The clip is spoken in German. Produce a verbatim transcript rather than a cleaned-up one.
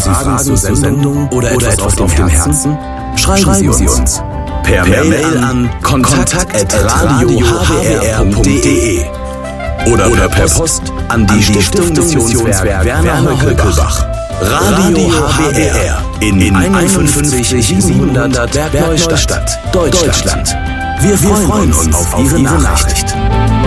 Fragen zur Sendung oder etwas auf dem Herzen? Schreiben Sie uns per Mail an kontakt at radio h b r punkt d e oder per Post an die Stiftung Missionswerk Werner Höckelbach, Radio H B R in einundfünfzig siebenhundert Bergneustadt, Deutschland. Wir freuen uns auf Ihre Nachricht.